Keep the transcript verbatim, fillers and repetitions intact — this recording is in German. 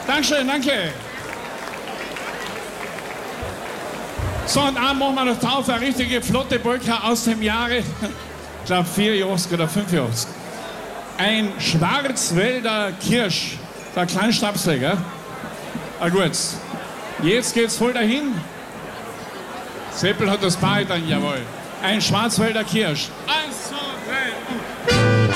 Dankeschön, danke. So, und dann machen wir noch drauf eine richtige flotte Polka aus dem Jahre, ich glaube vier Jahre oder fünf Jahre. Ein Schwarzwälder Kirsch, so ein kleiner Stabsel, gell? Ah, gut. Jetzt geht's voll dahin. Seppel hat das Paar dann, jawohl. Ein Schwarzwälder Kirsch. Eins, zwei.